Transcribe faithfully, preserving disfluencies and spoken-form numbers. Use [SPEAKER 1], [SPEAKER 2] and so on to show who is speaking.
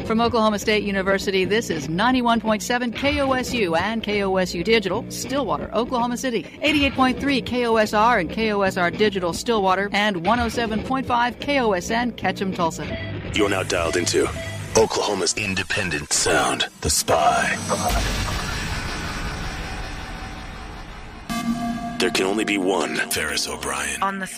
[SPEAKER 1] From Oklahoma State University, this is ninety-one point seven K O S U and K O S U Digital, Stillwater, Oklahoma City. eighty-eight point three K O S R and K O S R Digital, Stillwater. And one oh seven point five K O S N, Ketchum, Tulsa.
[SPEAKER 2] You're now dialed into Oklahoma's independent sound, The Spy. There can only be one Ferris O'Brien.
[SPEAKER 3] On the